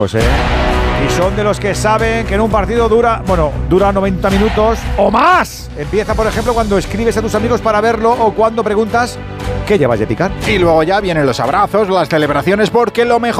Pues y son de los que saben que en un partido dura 90 minutos o más. Empieza, por ejemplo, cuando escribes a tus amigos para verlo o cuando preguntas qué llevas de picar. Y luego ya vienen los abrazos, las celebraciones, porque lo mejor